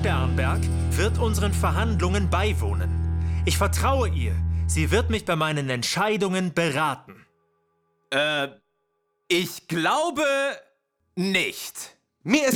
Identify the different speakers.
Speaker 1: Sternberg wird unseren Verhandlungen beiwohnen. Ich vertraue ihr. Sie wird mich bei meinen Entscheidungen beraten.
Speaker 2: Ich glaube nicht.
Speaker 3: Mir ist